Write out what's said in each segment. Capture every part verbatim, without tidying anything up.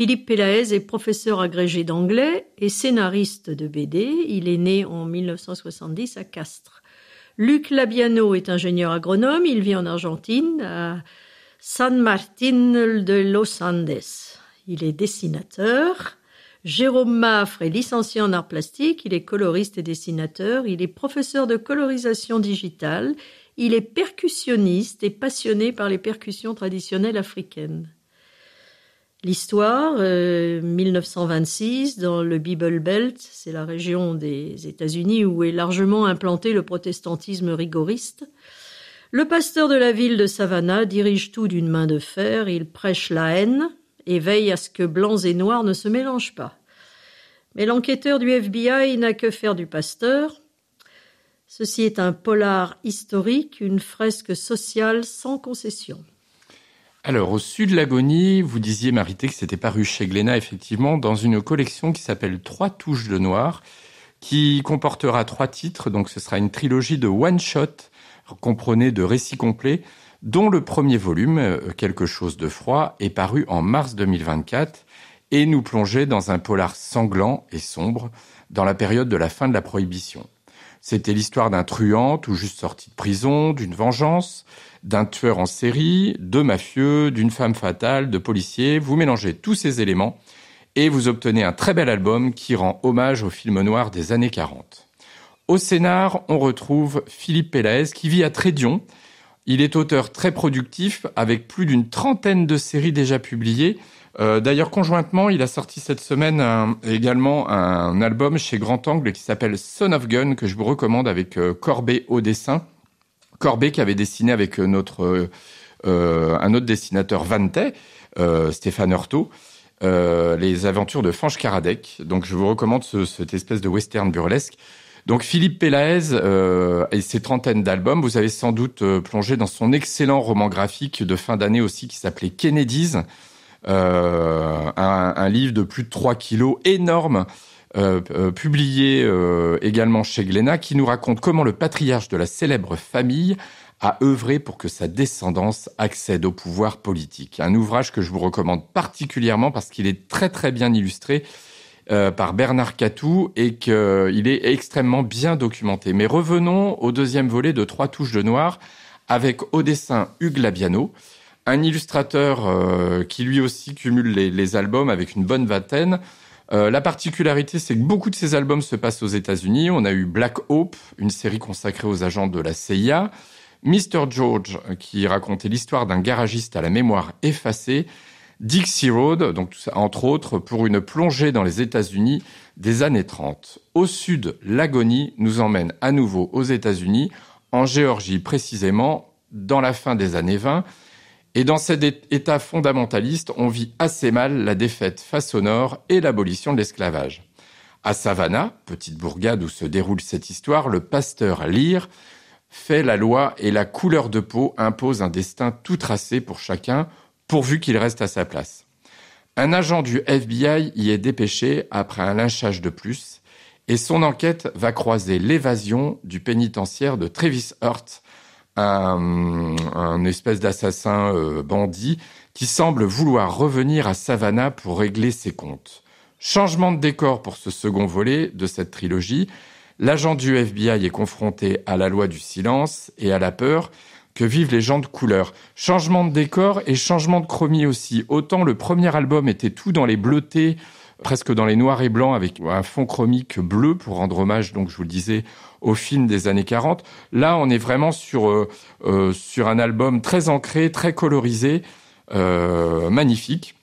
Philippe Pélaez est professeur agrégé d'anglais et scénariste de B D. Il est né en dix-neuf cent soixante-dix à Castres. Luc Labiano est ingénieur agronome. Il vit en Argentine, à San Martín de los Andes. Il est dessinateur. Jérôme Maffre est licencié en arts plastiques. Il est coloriste et dessinateur. Il est professeur de colorisation digitale. Il est percussionniste et passionné par les percussions traditionnelles africaines. L'histoire, euh, dix-neuf cent vingt-six, dans le Bible Belt, c'est la région des États-Unis où est largement implanté le protestantisme rigoriste. Le pasteur de la ville de Savannah dirige tout d'une main de fer. Il prêche la haine et veille à ce que blancs et noirs ne se mélangent pas. Mais l'enquêteur du F B I n'a que faire du pasteur. Ceci est un polar historique, une fresque sociale sans concession. Alors, Au sud de l'agonie, vous disiez, Marité, que c'était paru chez Glénat, effectivement, dans une collection qui s'appelle Trois touches de noir, qui comportera trois titres. Donc, ce sera une trilogie de one-shot, comprenée de récits complets, dont le premier volume, Quelque chose de froid, est paru en mars deux mille vingt-quatre et nous plongeait dans un polar sanglant et sombre dans la période de la fin de la Prohibition. C'était l'histoire d'un truand tout juste sorti de prison, d'une vengeance, d'un tueur en série, de mafieux, d'une femme fatale, de policiers. Vous mélangez tous ces éléments et vous obtenez un très bel album qui rend hommage au film noir des années quarante. Au scénar, on retrouve Philippe Pélaez qui vit à Trédion. Il est auteur très productif avec plus d'une trentaine de séries déjà publiées. Euh, d'ailleurs, conjointement, il a sorti cette semaine un, également un album chez Grand Angle qui s'appelle Son of Gun, que je vous recommande, avec euh, Corbet au dessin. Corbet qui avait dessiné avec notre euh, un autre dessinateur vantais, euh, Stéphane Heurtaud, euh, les aventures de Fanch Karadec. Donc je vous recommande ce, cette espèce de western burlesque. Donc Philippe Pélaez euh, et ses trentaines d'albums, vous avez sans doute euh, plongé dans son excellent roman graphique de fin d'année aussi qui s'appelait Kennedys, euh, un, un livre de plus de trois kilos, énorme, Euh, euh, publié euh, également chez Glénat, qui nous raconte comment le patriarche de la célèbre famille a œuvré pour que sa descendance accède au pouvoir politique. Un ouvrage que je vous recommande particulièrement parce qu'il est très très bien illustré euh, par Bernard Catou et qu'il est extrêmement bien documenté. Mais revenons au deuxième volet de Trois touches de noir avec au dessin Hugues Labiano, un illustrateur euh, qui lui aussi cumule les, les albums avec une bonne vingtaine. Euh, la particularité, c'est que beaucoup de ces albums se passent aux États-Unis. On a eu Black Hope, une série consacrée aux agents de la C I A, mister George, qui racontait l'histoire d'un garagiste à la mémoire effacée, Dixie Road, donc tout ça, entre autres, pour une plongée dans les États-Unis des années trente. Au sud, l'agonie nous emmène à nouveau aux États-Unis, en Géorgie précisément, dans la fin des années vingt. Et dans cet état fondamentaliste, on vit assez mal la défaite face au Nord et l'abolition de l'esclavage. À Savannah, petite bourgade où se déroule cette histoire, le pasteur Lear fait la loi et la couleur de peau impose un destin tout tracé pour chacun, pourvu qu'il reste à sa place. Un agent du F B I y est dépêché après un lynchage de plus, et son enquête va croiser l'évasion du pénitentiaire de Travis Hurt, Un, un espèce d'assassin euh, bandit qui semble vouloir revenir à Savannah pour régler ses comptes. Changement de décor pour ce second volet de cette trilogie. L'agent du F B I est confronté à la loi du silence et à la peur que vivent les gens de couleur. Changement de décor et changement de chromie aussi. Autant le premier album était tout dans les bleutés, presque dans les noirs et blancs, avec un fond chromique bleu pour rendre hommage, donc je vous le disais, au film des années quarante. Là, on est vraiment sur euh, euh, sur un album très ancré, très colorisé, euh, magnifique.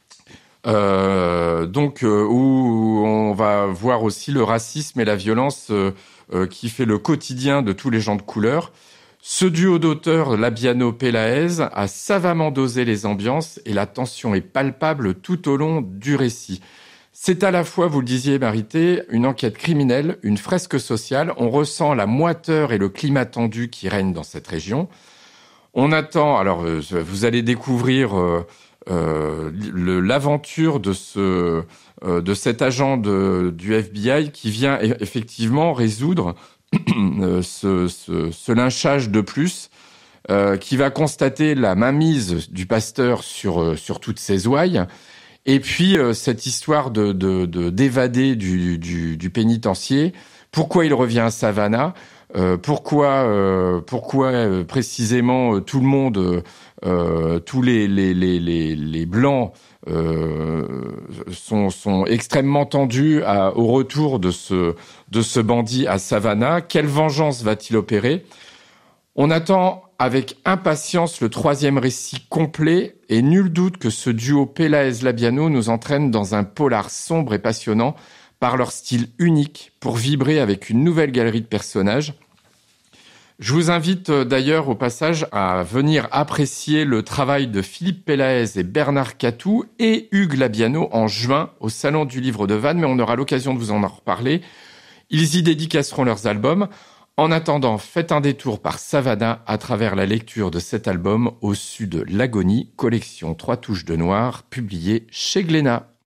Euh, donc euh, où on va voir aussi le racisme et la violence euh, euh, qui fait le quotidien de tous les gens de couleur. Ce duo d'auteurs, Labiano-Pélaez, a savamment dosé les ambiances et la tension est palpable tout au long du récit. C'est à la fois, vous le disiez, Marité, une enquête criminelle, une fresque sociale. On ressent la moiteur et le climat tendu qui règne dans cette région. On attend, alors vous allez découvrir euh, euh, le, l'aventure de ce euh, de cet agent de, du F B I qui vient effectivement résoudre ce, ce, ce lynchage de plus, euh, qui va constater la mainmise du pasteur sur sur toutes ses ouailles. Et puis, euh, cette histoire de, de, de d'évader du, du, du pénitencier. Pourquoi il revient à Savannah ? Euh, pourquoi, euh, pourquoi euh, précisément euh, tout le monde, euh, tous les, les, les, les, les blancs euh, sont, sont extrêmement tendus à, au retour de ce, de ce bandit à Savannah ? Quelle vengeance va-t-il opérer ? On attend avec impatience le troisième récit complet et nul doute que ce duo Pélaez-Labiano nous entraîne dans un polar sombre et passionnant par leur style unique pour vibrer avec une nouvelle galerie de personnages. Je vous invite d'ailleurs au passage à venir apprécier le travail de Philippe Pélaez et Bernard Catou et Hugues Labiano en juin au Salon du Livre de Vannes, mais on aura l'occasion de vous en reparler. Ils y dédicaceront leurs albums. En attendant, faites un détour par Savannah à travers la lecture de cet album au sud de l'Agonie, collection Trois touches de noir, publiée chez Glénat.